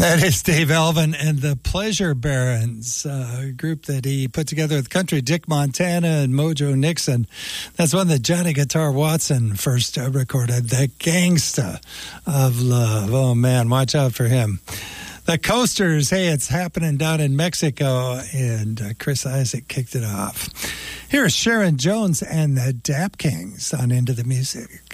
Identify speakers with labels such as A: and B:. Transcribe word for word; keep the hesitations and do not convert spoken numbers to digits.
A: That is Dave Alvin and the Pleasure Barons, uh, a group that he put together with country Dick Montana and Mojo Nixon. That's one that Johnny Guitar Watson first uh, recorded, The Gangsta of Love. Oh, man, watch out for him. The Coasters, hey, it's happening down in Mexico, and uh, Chris Isaac kicked it off. Here is Sharon Jones and the Dap Kings on Into the Music.